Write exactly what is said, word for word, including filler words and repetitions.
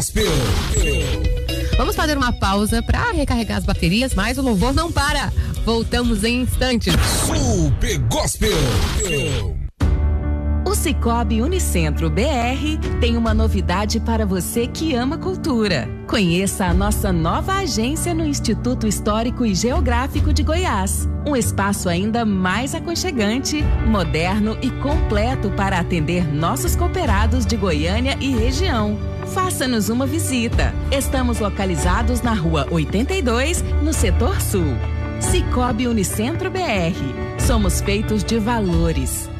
Gospel. Vamos fazer uma pausa para recarregar as baterias, mas o louvor não para. Voltamos em instantes. Super Gospel. O Sicoob Unicentro B R tem uma novidade para você que ama cultura. Conheça a nossa nova agência no Instituto Histórico e Geográfico de Goiás. Um espaço ainda mais aconchegante, moderno e completo para atender nossos cooperados de Goiânia e região. Faça-nos uma visita. Estamos localizados na Rua oitenta e dois, no Setor Sul. Sicoob Unicentro B R. Somos feitos de valores.